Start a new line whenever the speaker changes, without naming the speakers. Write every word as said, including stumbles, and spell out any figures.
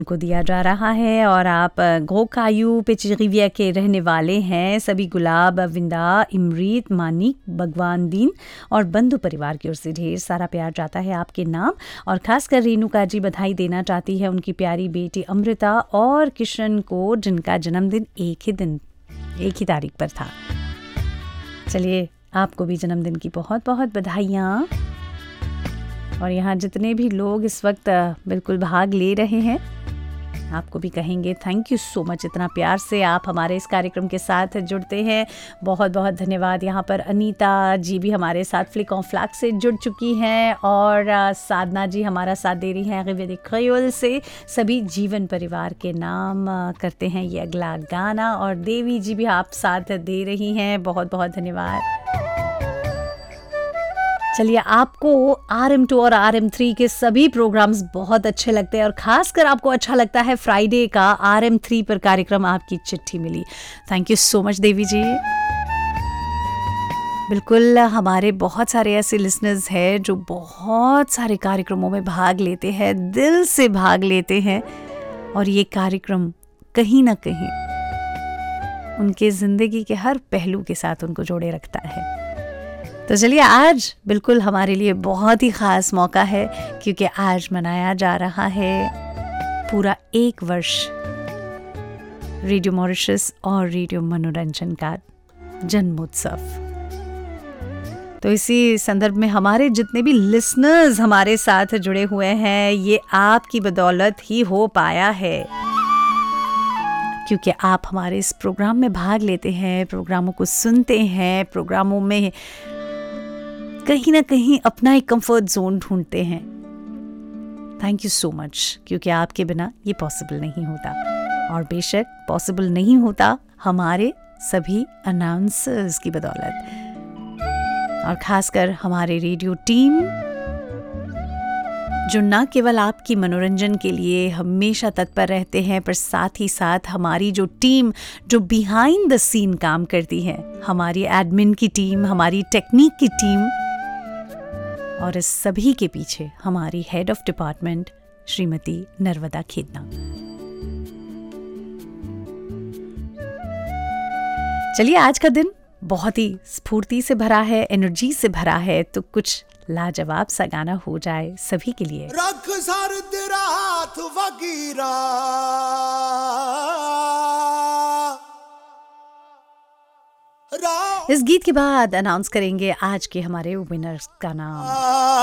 को दिया जा रहा है और आप गोकायू पेचरिविया के रहने वाले हैं। सभी गुलाब, विंदा, इमरीत, मानिक, भगवान दीन और बंधु परिवार की ओर से ढेर सारा प्यार जाता है आपके नाम। और खासकर रेणुका जी बधाई देना चाहती है उनकी प्यारी बेटी अमृता और किशन को, जिनका जन्मदिन एक ही दिन एक ही तारीख पर था। चलिए, आपको भी जन्मदिन की बहुत बहुत बधाइयाँ। और यहाँ जितने भी लोग इस वक्त बिल्कुल भाग ले रहे हैं, आपको भी कहेंगे थैंक यू सो मच। इतना प्यार से आप हमारे इस कार्यक्रम के साथ जुड़ते हैं, बहुत बहुत धन्यवाद। यहाँ पर अनीता जी भी हमारे साथ फ्लिक ऑन फ्लैग से जुड़ चुकी हैं और साधना जी हमारा साथ दे रही हैं आयुर्वेदिक खयोल से। सभी जीवन परिवार के नाम करते हैं ये अगला गाना। और देवी जी भी आप साथ दे रही हैं, बहुत बहुत धन्यवाद। चलिए, आपको आर एम टू और आर एम थ्री के सभी प्रोग्राम्स बहुत अच्छे लगते हैं और खासकर आपको अच्छा लगता है फ्राइडे का आर एम थ्री पर कार्यक्रम आपकी चिट्ठी मिली। थैंक यू सो मच देवी जी। बिल्कुल, हमारे बहुत सारे ऐसे लिसनर्स हैं जो बहुत सारे कार्यक्रमों में भाग लेते हैं, दिल से भाग लेते हैं और ये कार्यक्रम कहीं ना कहीं उनके ज़िंदगी के हर पहलू के साथ उनको जोड़े रखता है। तो चलिए, आज बिल्कुल हमारे लिए बहुत ही ख़ास मौका है क्योंकि आज मनाया जा रहा है पूरा एक वर्ष रेडियो मॉरिशस और रेडियो मनोरंजन का जन्मोत्सव। तो इसी संदर्भ में हमारे जितने भी लिसनर्स हमारे साथ जुड़े हुए हैं, ये आपकी बदौलत ही हो पाया है क्योंकि आप हमारे इस प्रोग्राम में भाग लेते हैं, प्रोग्रामों को सुनते हैं, प्रोग्रामों में कहीं ना कहीं अपना एक कंफर्ट जोन ढूंढते हैं। थैंक यू सो मच, क्योंकि आपके बिना ये पॉसिबल नहीं होता और बेशक पॉसिबल नहीं होता हमारे सभी अनाउंसर्स की बदौलत और खासकर हमारे रेडियो टीम जो न केवल आपकी मनोरंजन के लिए हमेशा तत्पर रहते हैं, पर साथ ही साथ हमारी जो टीम जो बिहाइंड द सीन काम करती है, हमारी एडमिन की टीम, हमारी टेक्निक की टीम और इस सभी के पीछे हमारी head of department Shrimati Narmada खेदना। चलिए, आज का दिन बहुत ही स्फूर्ति से भरा है, एनर्जी से भरा है, तो कुछ लाजवाब सा गाना हो जाए सभी के लिए।
रख सर तेरा हाथ वगीरा,
इस गीत के बाद अनाउंस करेंगे आज के हमारे विनर्स का नाम।